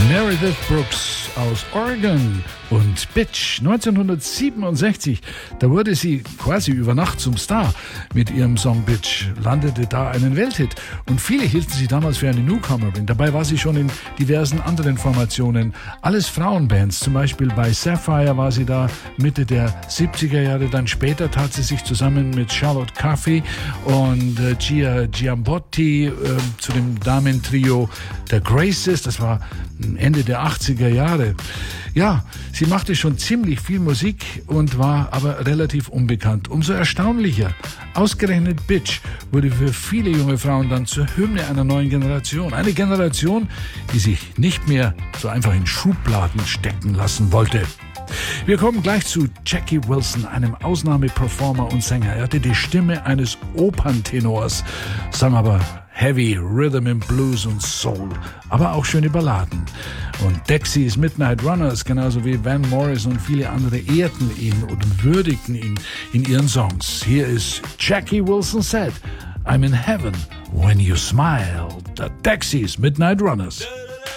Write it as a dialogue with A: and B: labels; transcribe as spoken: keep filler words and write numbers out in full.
A: Meredith Brooks aus Oregon und Bitch. neunzehnhundertsiebenundsechzig, da wurde sie quasi über Nacht zum Star mit ihrem Song Bitch, landete da einen Welthit und viele hielten sie damals für eine Newcomerin. Dabei war sie schon in diversen anderen Formationen, alles Frauenbands, zum Beispiel bei Sapphire war sie da Mitte der siebziger Jahre, dann später tat sie sich zusammen mit Charlotte Coffey und äh, Gia Giambotti äh, zu dem Damentrio der Graces, das war Ende der achtziger Jahre. Ja, sie machte schon ziemlich viel Musik und war aber relativ unbekannt. Umso erstaunlicher, ausgerechnet Bitch wurde für viele junge Frauen dann zur Hymne einer neuen Generation. Eine Generation, die sich nicht mehr so einfach in Schubladen stecken lassen wollte. Wir kommen gleich zu Jackie Wilson, einem Ausnahmeperformer und Sänger. Er hatte die Stimme eines Operntenors, sang aber Heavy Rhythm and Blues und Soul, aber auch schöne Balladen. Und Dexys Midnight Runners, genauso wie Van Morris und viele andere, ehrten ihn und würdigten ihn in ihren Songs. Hier ist Jackie Wilson Said, I'm in heaven when you smile. The Dexys Midnight Runners.